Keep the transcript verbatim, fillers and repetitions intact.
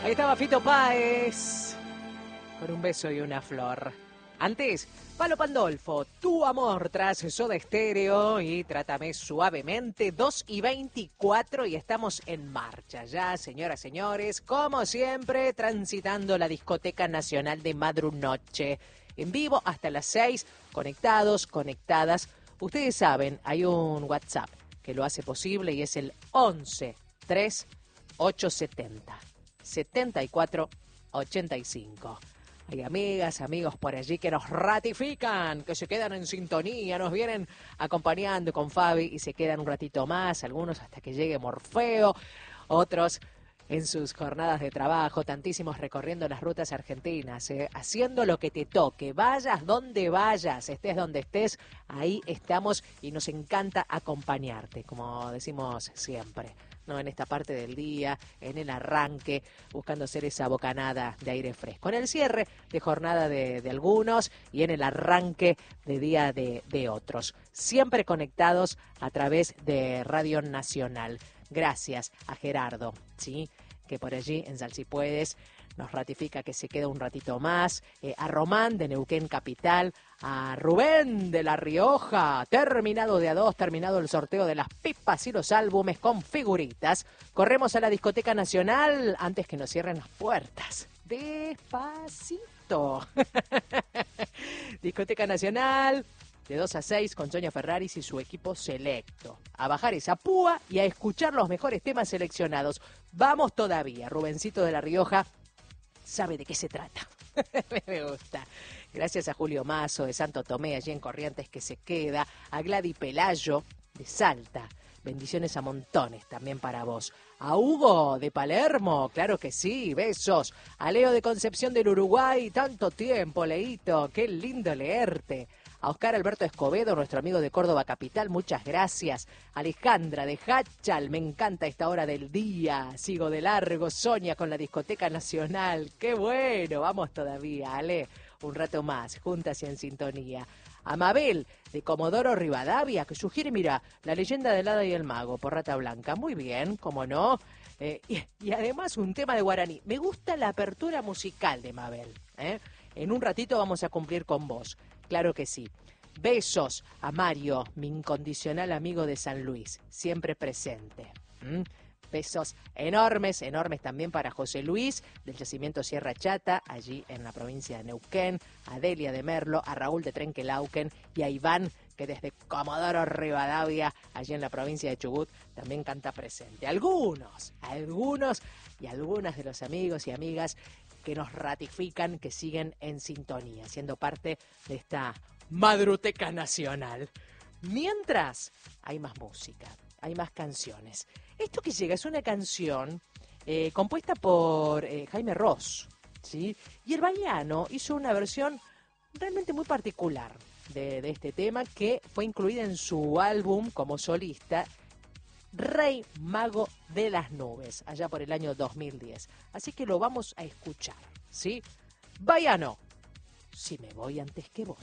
Ahí estaba Fito Páez, con un beso y una flor. Antes, Palo Pandolfo, Tu Amor tras Soda Stereo y Trátame Suavemente, dos y veinticuatro y estamos en marcha ya, señoras, señores, como siempre, transitando la Discoteca Nacional de Madrunoche. En vivo hasta las seis, conectados, conectadas. Ustedes saben, hay un WhatsApp que lo hace posible y es el once tres ocho setenta setenta y cuatro ochenta y cinco. Hay amigas, amigos por allí que nos ratifican, que se quedan en sintonía, nos vienen acompañando con Fabi y se quedan un ratito más, algunos hasta que llegue Morfeo, otros en sus jornadas de trabajo, tantísimos recorriendo las rutas argentinas, eh, haciendo lo que te toque, vayas donde vayas, estés donde estés, ahí estamos y nos encanta acompañarte, como decimos siempre, ¿no? En esta parte del día, en el arranque, buscando hacer esa bocanada de aire fresco, en el cierre de jornada de, de algunos y en el arranque de día de, de otros, siempre conectados a través de Radio Nacional. Gracias a Gerardo, ¿sí?, que por allí en Sal Si Puedes nos ratifica que se queda un ratito más, eh, a Román de Neuquén Capital, a Rubén de La Rioja, terminado de a dos, terminado el sorteo de las pipas y los álbumes con figuritas. Corremos a la Discoteca Nacional antes que nos cierren las puertas. Despacito. Discoteca Nacional, de dos a seis, con Sonia Ferraris y su equipo selecto. A bajar esa púa y a escuchar los mejores temas seleccionados. Vamos todavía. Rubencito de La Rioja sabe de qué se trata. Me gusta. Gracias a Julio Mazo de Santo Tomé, allí en Corrientes, que se queda. A Gladys Pelayo de Salta. Bendiciones a montones también para vos. A Hugo de Palermo, claro que sí, besos. A Leo de Concepción del Uruguay, tanto tiempo, Leito, qué lindo leerte. A Oscar Alberto Escobedo, nuestro amigo de Córdoba Capital, muchas gracias. Alejandra de Hachal, me encanta esta hora del día. Sigo de largo, Sonia con la Discoteca Nacional. Qué bueno, vamos todavía, Ale. Un rato más, juntas y en sintonía. A Mabel de Comodoro Rivadavia, que sugiere, mira, La Leyenda del Hada y el Mago por Rata Blanca. Muy bien, cómo no. Eh, y, y además un tema de guaraní. Me gusta la apertura musical de Mabel, ¿eh? En un ratito vamos a cumplir con vos. Claro que sí. Besos a Mario, mi incondicional amigo de San Luis, siempre presente. ¿Mm? Besos enormes, enormes también para José Luis, del Yacimiento Sierra Chata, allí en la provincia de Neuquén, a Delia de Merlo, a Raúl de Trenquelauquen y a Iván, que desde Comodoro Rivadavia, allí en la provincia de Chubut, también canta presente. Algunos, algunos y algunas de los amigos y amigas que nos ratifican que siguen en sintonía, siendo parte de esta Madruteca Nacional. Mientras, hay más música, hay más canciones. Esto que llega es una canción eh, compuesta por eh, Jaime Ross, ¿sí? Y el Bahiano hizo una versión realmente muy particular de, de este tema que fue incluida en su álbum como solista, Rey Mago de las Nubes, allá por el año dos mil diez. Así que lo vamos a escuchar, ¿sí? Bahiano, si me voy antes que vos.